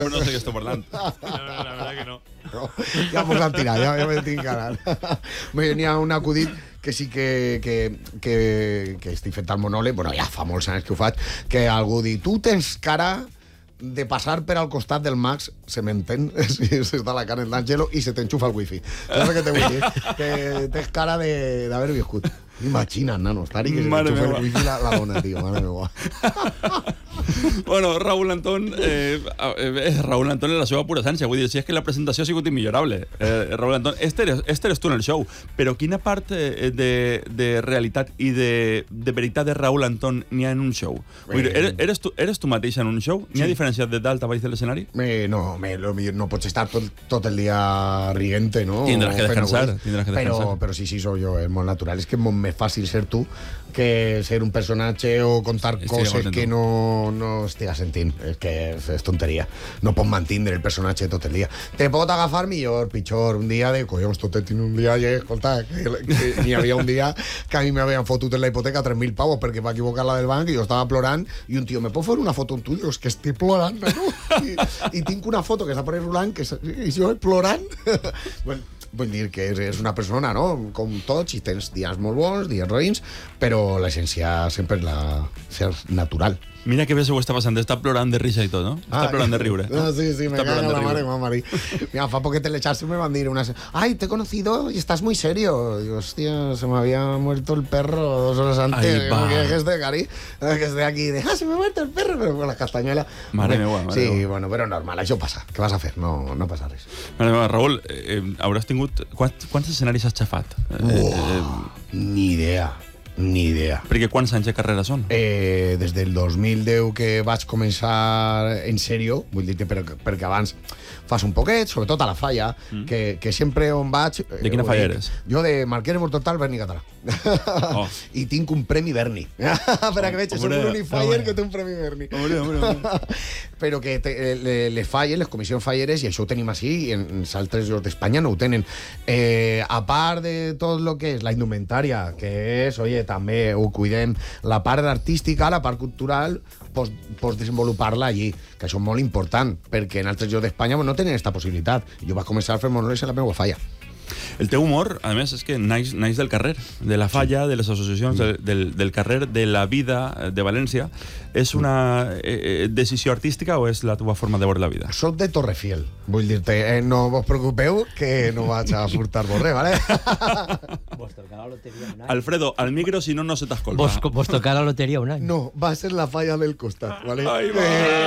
No sé què estic parlant. La verdad que no. No, ja mos han tirat, ja me tinc ganas. N'hi ha un acudit que sí que estic fent al monòleg, bueno, ja fa molts anys que ho faig, que algú diu, tu tens cara de passar per al costat del Max, se m'entén, si està la cara en l'Àngelo, i se t'enxufa el wifi. Saps què te vull dir? Que tens cara d'haver viscut. Imagina't, nano, estar-hi que se t'enxufa el wifi la dona, tio, mare meva. Bueno, Raúl Antón en la seva pura essència. Vull dir, si és que la presentació ha sigut immillorable. Raúl Antón, este eres tu en el show, però quina part de realitat i de veritat de Raúl Antón n'hi ha en un show? Vull dir, eres tu mateix en un show? N'hi ha diferència de dalt a baix de l'escenari? No pots estar tot el dia riguente, ¿no? Tindràs que descansar. Però sí, soy yo, es molt natural. És que és molt més fàcil ser tu que ser un personatge o contar coses que no estiga sentint. És que és tonteria. No pots mantindre el personatge tot el dia. Te pot agafar millor, pitjor. Un dia de, collons, tot tinc un dia, escolta, que n'hi havia un dia que a mi m'havien fotut en la hipoteca 3.000 pavos perquè va equivocar la del banc i jo estava plorant i un tio, ¿me puedo fer una foto amb tu? Dius, que estic plorant, no? I tinc una foto que està per Roland i jo plorant. Bueno, vull dir que és una persona, no? Com tots, i tens dies molt bons, dies roïns, però l'essència sempre és ser natural. Mira que bé se ho està passant, està plorant de risa i tot, no? Està plorant de riure. Sí, me caga la madre, mamá. Mira, fa poquet en l'Echarse me van dir ay, te he conocido y estás muy serio. Digo, hostia, se me había muerto el perro 2 horas antes. Que esté, cari, que esté aquí, se me ha muerto el perro, pero con la castañuela. Madre meva. Sí, bueno, però normal, això passa. Què vas a fer? No passa res. Raúl, hauràs tingut... Quants escenaris has xafat? Ni idea. Perquè quants anys de carrera són? Des del 2010 que vaig començar en sèrio, vull dir-te perquè abans fas un poquet, sobretot a la Falla, que sempre on vaig... De quina Falla eres? Jo de Marquès de Mortotal, Berni Català. I tinc un premi Berni. Per a que veig, som un Unifier que té un premi Berni. Però que les falles, les comissions falleres, i això ho tenim així, i en els altres llocs d'Espanya no ho tenen. A part de tot el que és la indumentària, que és, oye, també ho cuidem, la part artística, la part cultural, pots desenvolupar-la allí, que això és molt important, perquè en altres llocs d'Espanya no tenen aquesta possibilitat. Jo vaig començar a fer monòlegs en la meva Falla. El teu humor, a més, és que naix del carrer, de la Falla, de les associacions, del carrer, de la vida de València. És una decisió artística o és la teva forma de veure la vida? Soc de Torrefiel, vull dir-te, no vos preocupeu que no vaig a furtar-vos res, ¿vale? Vos tocarà la loteria un any. Alfredo, al micro, si no se t'escolta. Vos tocarà la loteria un any. No, va ser la Falla del costat, ¿vale? Ai, va!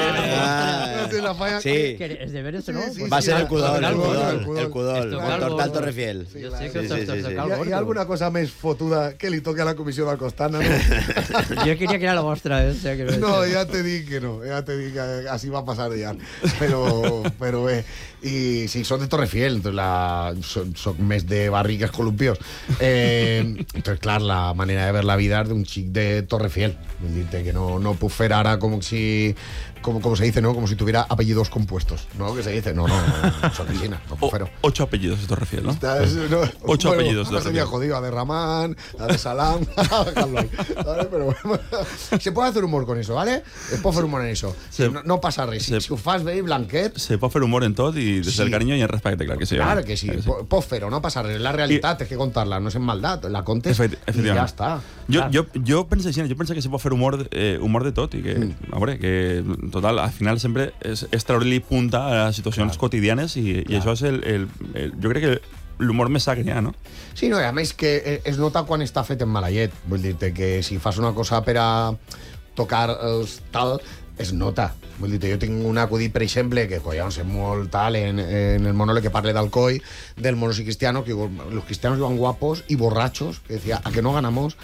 Va ser la Falla... Sí. És de veres o no? Va ser el Cudol, el Cudol, Tortal Torrefiel. Jo sé que hi ha alguna cosa més fotuda que li toqui a la comissió del costat, no? Jo queria que era la vostra, No, ja te dic que no, ja te dic que així va passar ja. Però bé, i sí, soc de Torrefiel, soc més de barri que els columpios. Entonces, clar, la manera de ver la vida és d'un xic de Torrefiel. Vull dir-te que no puc fer ara com si... como se dice, ¿no? Como si tuviera apellidos compuestos, ¿no? Que se dice, no, soy Cristina, no puedo fer-ho. 8 apellidos de Torrefiel, ¿no? 8 apellidos de Torrefiel. Sería jodido, a de Ramán, a de Salam, ¿vale? Pero bueno, se puede hacer humor con eso, ¿vale? Es puedo hacer humor en eso. No pasa res. Si ho fas bé i blanquet... Se pot fer humor en tot i des del carinyo i en respecte, clar que sí. Clar que sí, pots fer-ho, no passa res. La realitat és que contar-la, no és en maldat, la contes i ja està. Jo penso que se pot fer humor de tot i que, a veure, que total, al final sempre és treure-li punta a les situacions quotidianes i això és jo crec que l'humor més sa que n'hi ha, no? Sí, no, i a més que es nota quan està fet en mala llet. Vull dir-te que si fas una cosa per a tocar els tal, es nota. Vull dir-te, jo tinc un acudit, per exemple, que collons és molt tal en el monòleg que parle d'Alcoi, del monos y cristianos, que los cristianos iban guapos y borrachos, que decía, ¿a que no ganamos?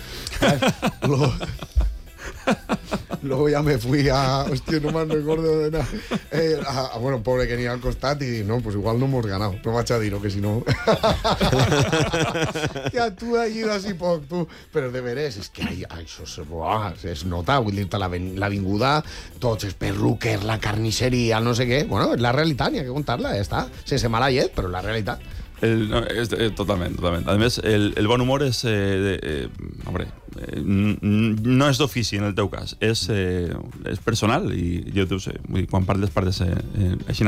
Luego ya me fui a... Hostia, no me recuerdo de nada. Bueno, pobre que n'hi ha al costat i no, pues igual no hemos ganado. No vaig a dir-ho, que si no... Ja tu has ido así poc, tu. Però de veres, és que això es nota, vull dir-te, l'avinguda, tots els perruques, la carnisseria, no sé què. Bueno, és la realitat, n'hi ha que contar-la, ja està. Sense mala llet, però la realitat. Totalment. A més, el bon humor és... no és d'ofici en el teu cas, és personal i jo t'ho sé, vull dir, quan parles així